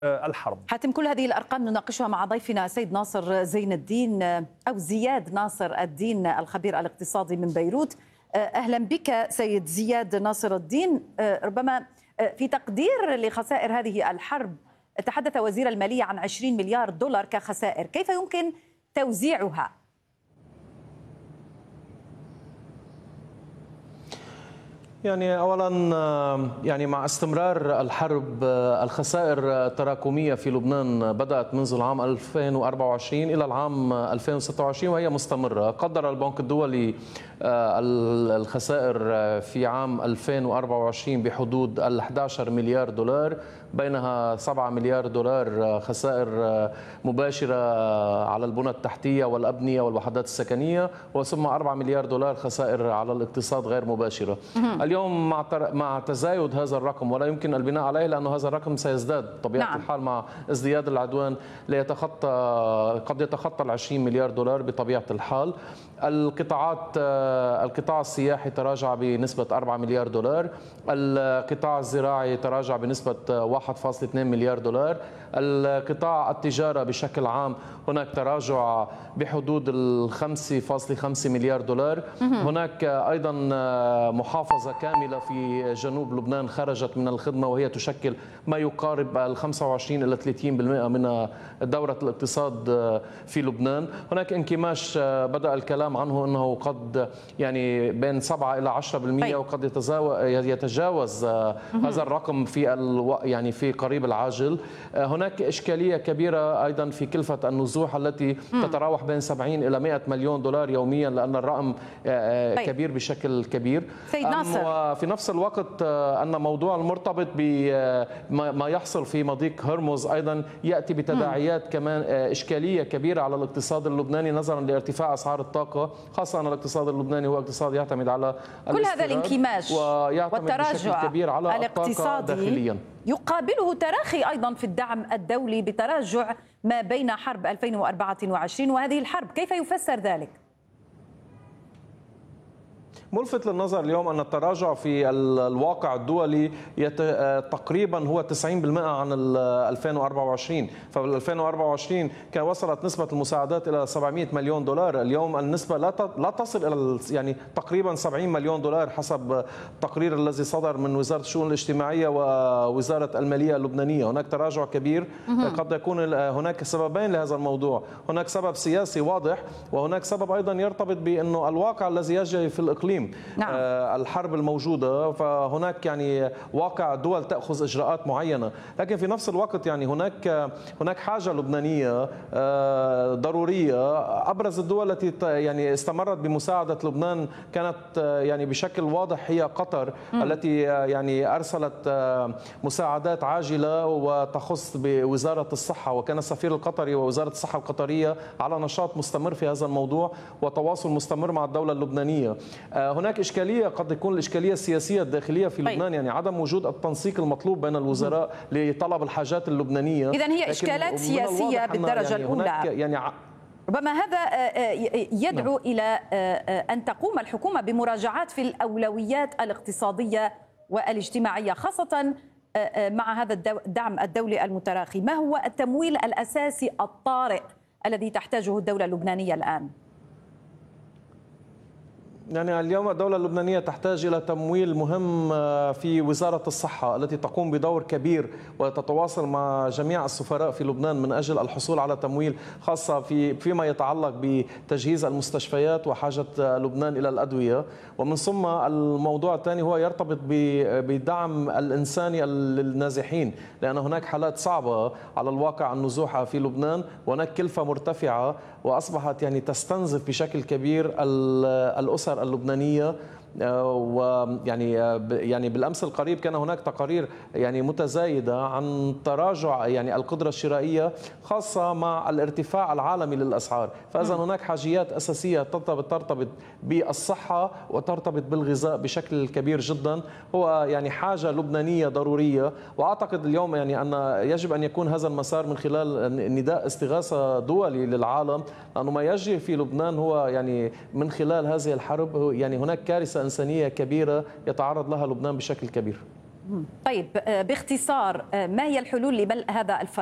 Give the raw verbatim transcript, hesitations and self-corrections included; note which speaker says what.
Speaker 1: الحرب.
Speaker 2: حاتم، كل هذه الأرقام نناقشها مع ضيفنا سيد ناصر زين الدين أو زياد ناصر الدين الخبير الاقتصادي من بيروت. أهلا بك سيد زياد ناصر الدين. ربما في تقدير لخسائر هذه الحرب تحدث وزير المالية عن عشرين مليار دولار كخسائر، كيف يمكن توزيعها؟
Speaker 3: يعني أولا يعني مع استمرار الحرب الخسائر التراكمية في لبنان بدأت منذ العام ألفين وأربعة وعشرين إلى العام ألفين وستة وعشرين وهي مستمرة. قدر البنك الدولي الخسائر في عام ألفين وأربعة وعشرين بحدود ال أحد عشر مليار دولار، بينها سبعة مليار دولار خسائر مباشرة على البنى التحتية والأبنية والوحدات السكنية، وثم أربعة مليار دولار خسائر على الاقتصاد غير مباشرة. اليوم مع مع تزايد هذا الرقم، ولا يمكن البناء عليه لأنه هذا الرقم سيزداد طبيعة نعم. الحال مع ازدياد العدوان ليتخطى قد يتخطى ال عشرين مليار دولار بطبيعة الحال. القطاعات القطاع السياحي تراجع بنسبة أربعة مليار دولار، القطاع الزراعي تراجع بنسبة واحد فاصلة اثنين مليار دولار، القطاع التجارة بشكل عام هناك تراجع بحدود ال خمسة فاصلة خمسة مليار دولار. هناك أيضا محافظة كاملة في جنوب لبنان خرجت من الخدمة وهي تشكل ما يقارب ال خمسة وعشرين إلى ثلاثين بالمئة من دورة الاقتصاد في لبنان. هناك انكماش بدأ الكلام عنه أنه قد يعني بين سبعة إلى عشرة بالمئة وقد يتجاوز هذا الرقم في الو... يعني في قريب العاجل. هناك إشكالية كبيرة أيضا في كلفة النزوح التي تتراوح بين سبعين إلى مئة مليون دولار يوميا، لأن الرقم كبير بشكل كبير.
Speaker 2: سيد ناصر،
Speaker 3: وفي نفس الوقت أن موضوع المرتبط بما يحصل في مضيق هرمز أيضا يأتي بتداعيات كمان إشكالية كبيرة على الاقتصاد اللبناني نظرا لارتفاع أسعار الطاقة، خاصة أن الاقتصاد اللبناني هو اقتصاد يعتمد على
Speaker 2: كل هذا الانكماش والتراجع
Speaker 3: كبير على
Speaker 2: الاقتصادي
Speaker 3: داخليا
Speaker 2: يقابله تراخي أيضا في الدعم الدولي بتراجع ما بين حرب ألفين وأربعة وعشرين وهذه الحرب، كيف يفسر ذلك؟
Speaker 3: ملفت للنظر اليوم أن التراجع في الواقع الدولي يت... تقريبا هو تسعين بالمئة عن ألفين وأربعة وعشرين. فبال ألفين وأربعة وعشرين كان وصلت نسبة المساعدات إلى سبعمئة مليون دولار، اليوم النسبة لا ت... لا تصل إلى يعني تقريبا سبعين مليون دولار حسب التقرير الذي صدر من وزارة الشؤون الاجتماعية ووزارة المالية اللبنانية. هناك تراجع كبير، قد يكون هناك سببين لهذا الموضوع، هناك سبب سياسي واضح وهناك سبب أيضا يرتبط بأنه الواقع الذي يجري في الإقليم. نعم. الحرب الموجودة، فهناك يعني واقع دول تأخذ إجراءات معينة، لكن في نفس الوقت يعني هناك هناك حاجة لبنانية ضرورية. أبرز الدول التي يعني استمرت بمساعدة لبنان كانت يعني بشكل واضح هي قطر، م. التي يعني أرسلت مساعدات عاجلة وتخص بوزارة الصحة، وكان السفير القطري ووزارة الصحة القطرية على نشاط مستمر في هذا الموضوع وتواصل مستمر مع الدولة اللبنانية. هناك إشكالية قد تكون الإشكالية السياسية الداخلية في لبنان، طيب. يعني عدم وجود التنسيق المطلوب بين الوزراء لطلب الحاجات اللبنانية.
Speaker 2: إذن هي إشكالات سياسية بالدرجة يعني الأولى. يعني ربما هذا يدعو نعم. إلى أن تقوم الحكومة بمراجعات في الأولويات الاقتصادية والاجتماعية، خاصة مع هذا الدعم الدولي المتراخي. ما هو التمويل الأساسي الطارئ الذي تحتاجه الدولة اللبنانية الآن؟
Speaker 3: يعني اليوم الدولة اللبنانية تحتاج إلى تمويل مهم في وزارة الصحة التي تقوم بدور كبير وتتواصل مع جميع السفراء في لبنان من أجل الحصول على تمويل، خاصة في فيما يتعلق بتجهيز المستشفيات وحاجة لبنان إلى الأدوية. ومن ثم الموضوع الثاني هو يرتبط بدعم الإنساني للنازحين، لأن هناك حالات صعبة على الواقع النزوح في لبنان، وهناك كلفة مرتفعة وأصبحت يعني تستنزف بشكل كبير الأسر اللبنانية. ويعني يعني بالامس القريب كان هناك تقارير يعني متزايده عن تراجع يعني القدره الشرائيه، خاصه مع الارتفاع العالمي للاسعار. فاذا هناك حاجيات اساسيه ترتبط ترتبط بالصحه وترتبط بالغذاء بشكل كبير جدا، هو يعني حاجه لبنانيه ضروريه. واعتقد اليوم يعني ان يجب ان يكون هذا المسار من خلال نداء استغاثه دولي للعالم، لانه ما يجري في لبنان هو يعني من خلال هذه الحرب يعني هناك كارثه إنسانية كبيرة يتعرض لها لبنان بشكل كبير.
Speaker 2: طيب باختصار ما هي الحلول لملء هذا الفراغ؟